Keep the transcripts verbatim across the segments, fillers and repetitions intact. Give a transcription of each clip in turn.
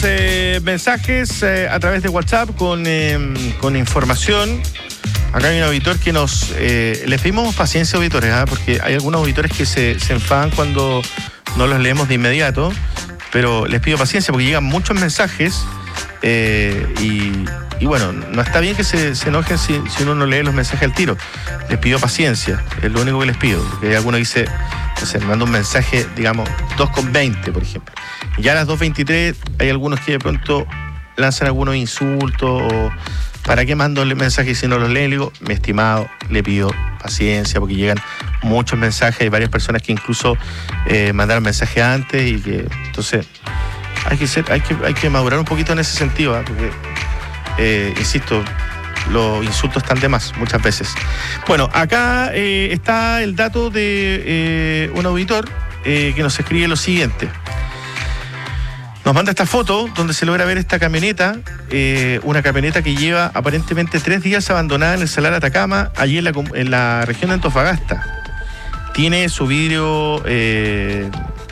eh, mensajes eh, a través de WhatsApp con, eh, con información. Acá hay un auditor que nos... Eh, les pedimos paciencia, auditores, ¿eh? Porque hay algunos auditores que se, se enfadan cuando no los leemos de inmediato, pero les pido paciencia porque llegan muchos mensajes eh, y, y bueno, no está bien que se, se enojen si, si uno no lee los mensajes al tiro. Les pido paciencia, es lo único que les pido, porque hay alguno que dice, no sé, me manda un mensaje, digamos, dos con veinte, por ejemplo. Y ya a las dos veintitrés hay algunos que de pronto lanzan algunos insultos o ¿para qué mando el mensaje si no los leen? Le digo, mi estimado, le pido paciencia porque llegan muchos mensajes. Hay varias personas que incluso eh, mandaron mensajes antes y que, entonces, hay que ser, hay que, hay que madurar un poquito en ese sentido, ¿eh? Porque, eh, insisto, los insultos están de más muchas veces. Bueno, acá eh, está el dato de eh, un auditor eh, que nos escribe lo siguiente. Nos manda esta foto donde se logra ver esta camioneta, eh, una camioneta que lleva aparentemente tres días abandonada en el Salar Atacama, allí en la, en la región de Antofagasta. Tiene su vidrio, eh,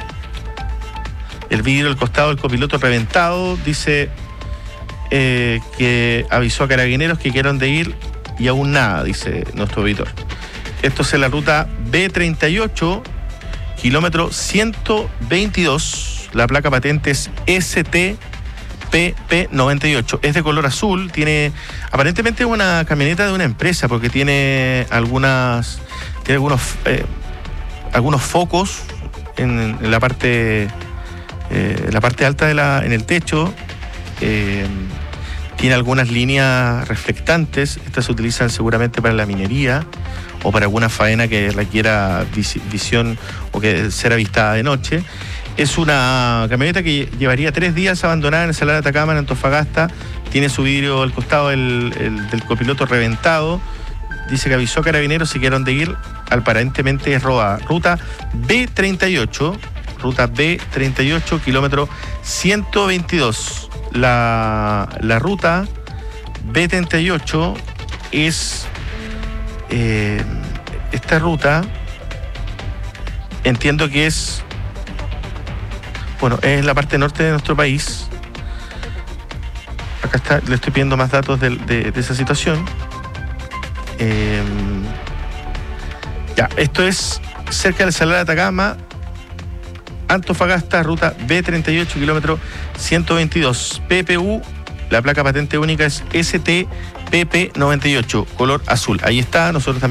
el vidrio del costado del copiloto reventado. Dice eh, que avisó a carabineros que quedaron de ir y aún nada, dice nuestro auditor. Esto es en la ruta B treinta y ocho, kilómetro ciento veintidós. La placa patente es S T P P noventa y ocho. Es de color azul. Tiene aparentemente una camioneta de una empresa porque tiene algunas, tiene algunos, eh, algunos focos en, en la parte, eh, la parte alta de la, en el techo. Eh, tiene algunas líneas reflectantes. Estas se utilizan seguramente para la minería o para alguna faena que requiera vis, visión o que ser avistada de noche. Es una camioneta que llevaría tres días abandonada en el Salar de Atacama, en Antofagasta. Tiene su vidrio al costado del, el, del copiloto reventado. Dice que avisó a carabineros y quedaron de ir. Aparentemente es robada. Ruta B treinta y ocho, ruta B treinta y ocho, kilómetro ciento veintidós. La, la ruta B treinta y ocho es... Eh, esta ruta, entiendo que es... Bueno, es la parte norte de nuestro país. Acá está, le estoy pidiendo más datos de, de, de esa situación. Eh, ya, esto es cerca del Salar de Atacama, Antofagasta, ruta B treinta y ocho, kilómetro ciento veintidós. P P U, la placa patente única es S T P P noventa y ocho, color azul. Ahí está, nosotros también.